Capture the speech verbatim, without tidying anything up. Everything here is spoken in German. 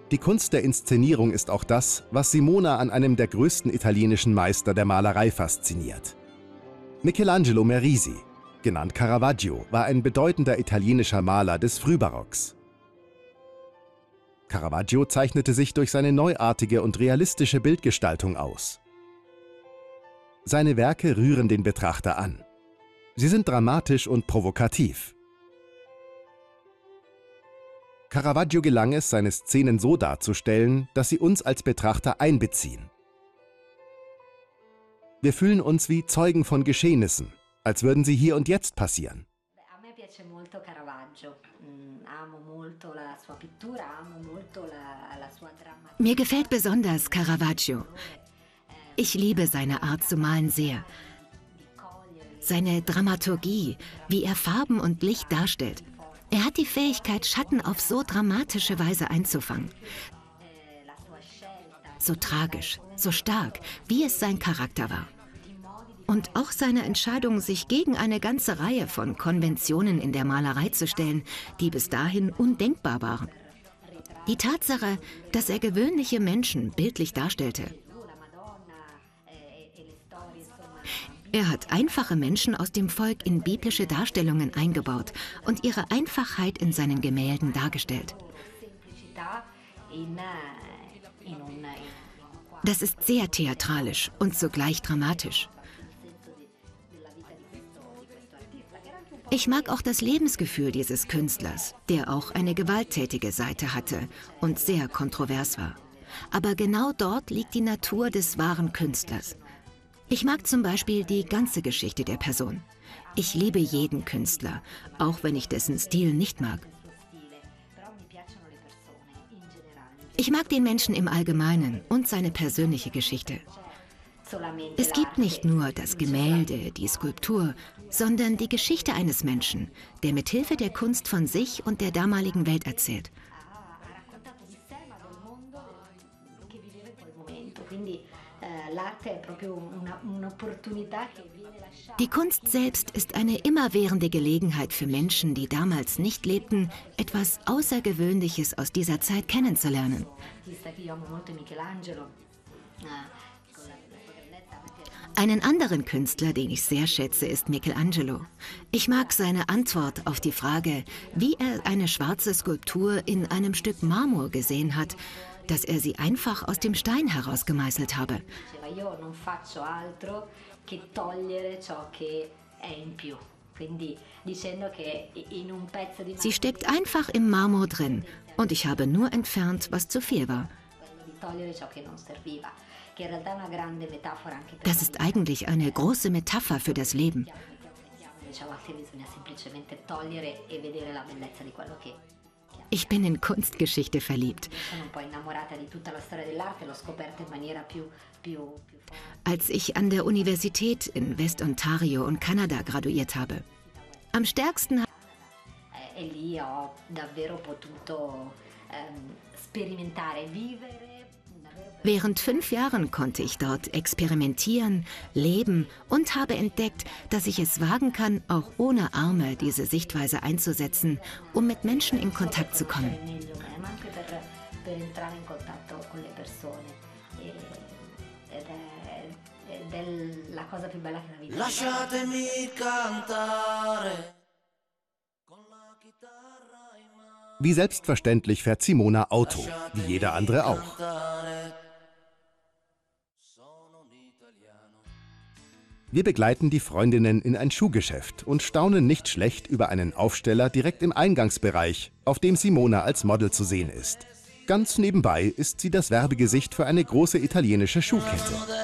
Die Kunst der Inszenierung ist auch das, was Simona an einem der größten italienischen Meister der Malerei fasziniert. Michelangelo Merisi, genannt Caravaggio, war ein bedeutender italienischer Maler des Frühbarocks. Caravaggio zeichnete sich durch seine neuartige und realistische Bildgestaltung aus. Seine Werke rühren den Betrachter an. Sie sind dramatisch und provokativ. Caravaggio gelang es, seine Szenen so darzustellen, dass sie uns als Betrachter einbeziehen. Wir fühlen uns wie Zeugen von Geschehnissen, als würden sie hier und jetzt passieren. Mir gefällt besonders Caravaggio. Ich liebe seine Art zu malen sehr. Seine Dramaturgie, wie er Farben und Licht darstellt. Er hat die Fähigkeit, Schatten auf so dramatische Weise einzufangen. So tragisch, so stark, wie es sein Charakter war. Und auch seine Entscheidung, sich gegen eine ganze Reihe von Konventionen in der Malerei zu stellen, die bis dahin undenkbar waren. Die Tatsache, dass er gewöhnliche Menschen bildlich darstellte. Er hat einfache Menschen aus dem Volk in biblische Darstellungen eingebaut und ihre Einfachheit in seinen Gemälden dargestellt. Das ist sehr theatralisch und zugleich dramatisch. Ich mag auch das Lebensgefühl dieses Künstlers, der auch eine gewalttätige Seite hatte und sehr kontrovers war. Aber genau dort liegt die Natur des wahren Künstlers. Ich mag zum Beispiel die ganze Geschichte der Person. Ich liebe jeden Künstler, auch wenn ich dessen Stil nicht mag. Ich mag den Menschen im Allgemeinen und seine persönliche Geschichte. Es gibt nicht nur das Gemälde, die Skulptur, sondern die Geschichte eines Menschen, der mit Hilfe der Kunst von sich und der damaligen Welt erzählt. Die Kunst selbst ist eine immerwährende Gelegenheit für Menschen, die damals nicht lebten, etwas Außergewöhnliches aus dieser Zeit kennenzulernen. Einen anderen Künstler, den ich sehr schätze, ist Michelangelo. Ich mag seine Antwort auf die Frage, wie er eine schwarze Skulptur in einem Stück Marmor gesehen hat, dass er sie einfach aus dem Stein herausgemeißelt habe. Sie steckt einfach im Marmor drin und ich habe nur entfernt, was zu viel war. Das ist eigentlich eine große Metapher für das Leben. Ich bin in Kunstgeschichte verliebt. Als ich an der Universität in West-Ontario und Kanada graduiert habe. Am stärksten Während fünf Jahren konnte ich dort experimentieren, leben und habe entdeckt, dass ich es wagen kann, auch ohne Arme diese Sichtweise einzusetzen, um mit Menschen in Kontakt zu kommen. Lasciatemi cantare. Wie selbstverständlich fährt Simona Auto, wie jeder andere auch. Wir begleiten die Freundinnen in ein Schuhgeschäft und staunen nicht schlecht über einen Aufsteller direkt im Eingangsbereich, auf dem Simona als Model zu sehen ist. Ganz nebenbei ist sie das Werbegesicht für eine große italienische Schuhkette.